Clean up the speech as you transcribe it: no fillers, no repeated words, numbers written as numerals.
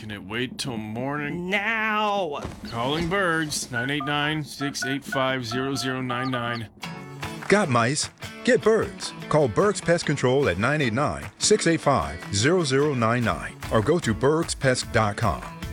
Can it wait till morning? Now! Calling Bergs, 989-685-0099. Got mice? Get Bergs. Call Bergs Pest Control at 989-685-0099 or go to bergspest.com.